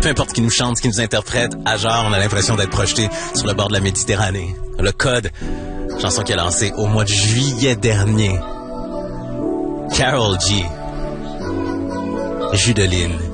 peu importe ce qui nous chante, ce qui nous interprète, à genre, on a l'impression d'être projeté sur le bord de la Méditerranée. Le Code, chanson qui a lancé au mois de juillet dernier. Karol G. Judeline.